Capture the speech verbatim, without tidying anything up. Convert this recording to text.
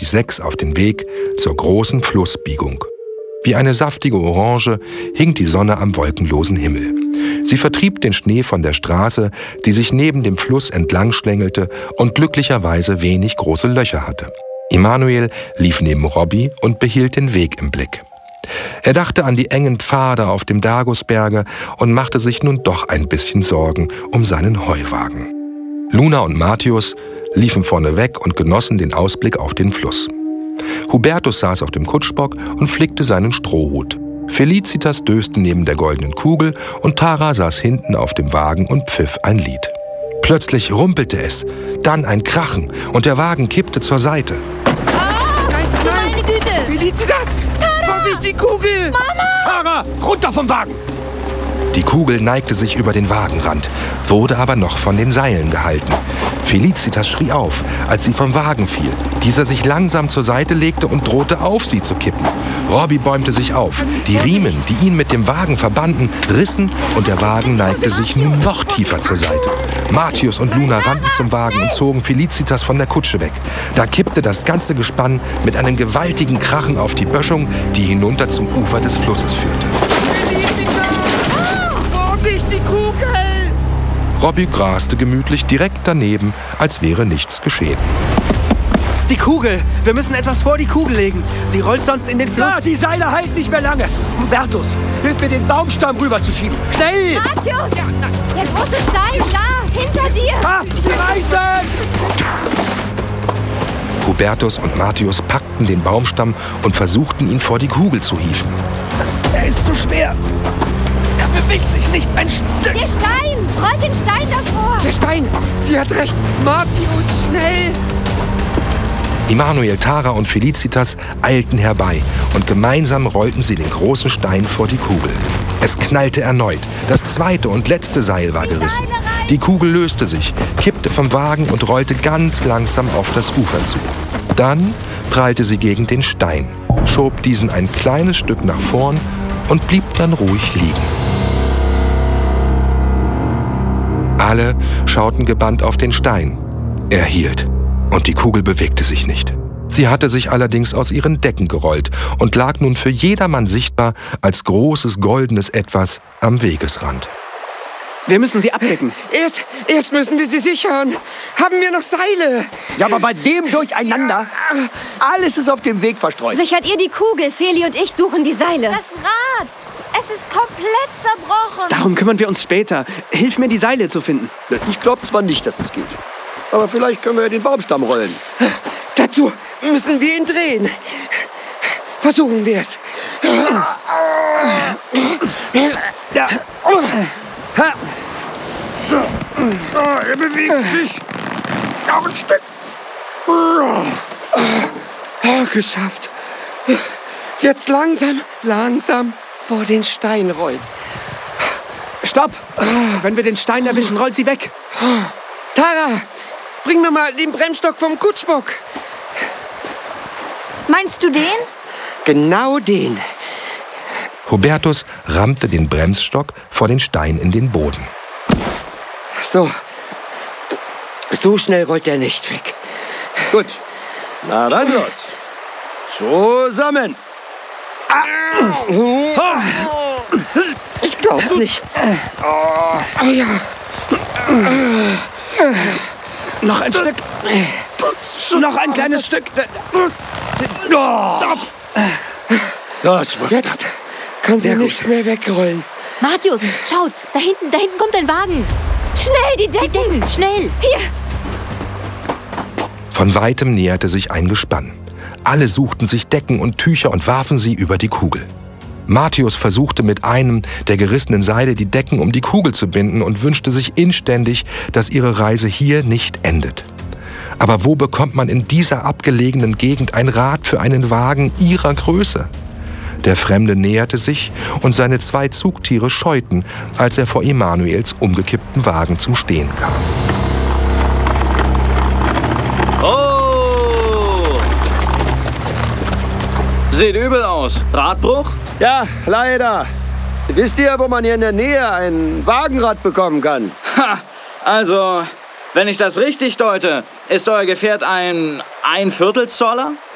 sechs auf den Weg zur großen Flussbiegung. Wie eine saftige Orange hing die Sonne am wolkenlosen Himmel. Sie vertrieb den Schnee von der Straße, die sich neben dem Fluss entlang schlängelte und glücklicherweise wenig große Löcher hatte. Emanuel lief neben Robby und behielt den Weg im Blick. Er dachte an die engen Pfade auf dem Dagosberge und machte sich nun doch ein bisschen Sorgen um seinen Heuwagen. Luna und Matthäus liefen vorneweg und genossen den Ausblick auf den Fluss. Hubertus saß auf dem Kutschbock und flickte seinen Strohhut. Felicitas döste neben der goldenen Kugel und Tara saß hinten auf dem Wagen und pfiff ein Lied. Plötzlich rumpelte es, dann ein Krachen und der Wagen kippte zur Seite. Oh, nein, du meine Güte! Felicitas! Tara! Vorsicht, die Kugel! Mama! Tara, runter vom Wagen! Die Kugel neigte sich über den Wagenrand, wurde aber noch von den Seilen gehalten. Felicitas schrie auf, als sie vom Wagen fiel. Dieser sich langsam zur Seite legte und drohte auf sie zu kippen. Robby bäumte sich auf. Die Riemen, die ihn mit dem Wagen verbanden, rissen und der Wagen neigte sich nun noch tiefer zur Seite. Matthäus und Luna rannten zum Wagen und zogen Felicitas von der Kutsche weg. Da kippte das ganze Gespann mit einem gewaltigen Krachen auf die Böschung, die hinunter zum Ufer des Flusses führte. Die Kugel! Robby graste gemütlich direkt daneben, als wäre nichts geschehen. Die Kugel! Wir müssen etwas vor die Kugel legen. Sie rollt sonst in den Fluss. Ja, die Seile halten nicht mehr lange. Hubertus, hilf mir, den Baumstamm rüberzuschieben. Schnell! Matthäus! Der große Stein, da, hinter dir! Ha, sie reißen! Hubertus und Matthäus packten den Baumstamm und versuchten, ihn vor die Kugel zu hieven. Er ist zu schwer. Er bewegt sich nicht ein Stück. Der Stein! Rollt den Stein davor! Der Stein! Sie hat recht. Matthäus, schnell! Emanuel, Tara und Felicitas eilten herbei und gemeinsam rollten sie den großen Stein vor die Kugel. Es knallte erneut. Das zweite und letzte Seil war gerissen. Die Kugel löste sich, kippte vom Wagen und rollte ganz langsam auf das Ufer zu. Dann prallte sie gegen den Stein, schob diesen ein kleines Stück nach vorn und blieb dann ruhig liegen. Alle schauten gebannt auf den Stein. Er hielt und die Kugel bewegte sich nicht. Sie hatte sich allerdings aus ihren Decken gerollt und lag nun für jedermann sichtbar als großes goldenes Etwas am Wegesrand. Wir müssen sie abdecken. Erst, erst müssen wir sie sichern. Haben wir noch Seile? Ja, aber bei dem Durcheinander, alles ist auf dem Weg verstreut. Sichert ihr die Kugel? Feli und ich suchen die Seile. Das Rad! Es ist komplett zerbrochen. Darum kümmern wir uns später. Hilf mir, die Seile zu finden. Ich glaube zwar nicht, dass es geht. Aber vielleicht können wir ja den Baumstamm rollen. Dazu müssen wir ihn drehen. Versuchen wir es. Ja. So. Oh, er bewegt sich. Noch ein Stück. Oh, geschafft. Jetzt langsam, langsam vor den Stein rollen. Stopp! Wenn wir den Stein erwischen, rollt sie weg. Tara, bring mir mal den Bremsstock vom Kutschbock. Meinst du den? Genau den. Hubertus rammte den Bremsstock vor den Stein in den Boden. So. So schnell rollt er nicht weg. Gut. Na dann los. Zusammen. Ich glaub's nicht. Oh ja. Noch ein Stück. Noch ein kleines Stück. Stopp. Das wird Jetzt kann sie Sehr nicht gut. mehr wegrollen. Matthäus, schaut, da hinten, da hinten kommt ein Wagen. Schnell, die Die Decken! Decken, schnell. Hier! Von weitem näherte sich ein Gespann. Alle suchten sich Decken und Tücher und warfen sie über die Kugel. Matthäus versuchte mit einem der gerissenen Seile die Decken um die Kugel zu binden und wünschte sich inständig, dass ihre Reise hier nicht endet. Aber wo bekommt man in dieser abgelegenen Gegend ein Rad für einen Wagen ihrer Größe? Der Fremde näherte sich und seine zwei Zugtiere scheuten, als er vor Emanuels umgekippten Wagen zum Stehen kam. Oh! Sieht übel aus. Radbruch? Ja, leider. Wisst ihr, wo man hier in der Nähe ein Wagenrad bekommen kann? Ha! Also, wenn ich das richtig deute, ist euer Gefährt ein Ein-Viertel-Zoller?